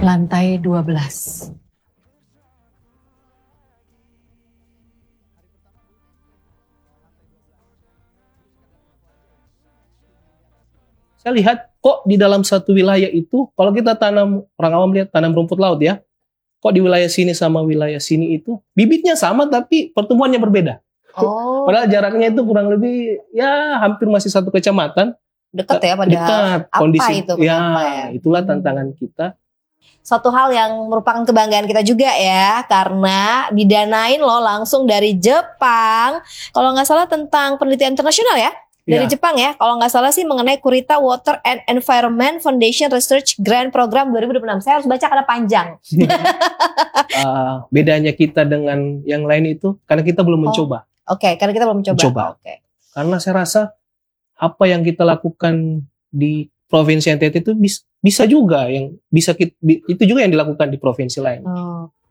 Lantai 12. Saya lihat kok di dalam satu wilayah itu, kalau kita tanam, orang awam lihat tanam rumput laut ya, kok di wilayah sini sama wilayah sini itu bibitnya sama tapi pertumbuhannya berbeda. Oh, Padahal jaraknya itu kurang lebih ya hampir masih satu kecamatan. dekat ya padahal. Dekat Apa kondisi. itu? Ya, Kenapa ya? itulah tantangan kita. Suatu hal yang merupakan kebanggaan kita juga ya, karena didanain loh langsung dari Jepang. Kalau nggak salah tentang penelitian internasional ya, dari Ya. Jepang ya. Kalau nggak salah sih mengenai Kurita Water and Environment Foundation Research Grant Program 2026. Saya harus baca karena panjang. Bedanya kita dengan yang lain itu karena kita belum mencoba. Oke, karena kita belum mencoba. Mencoba. Oke. Karena saya rasa apa yang kita lakukan di Provinsi NTT itu bisa juga yang bisa itu juga yang dilakukan di provinsi lain. Oh.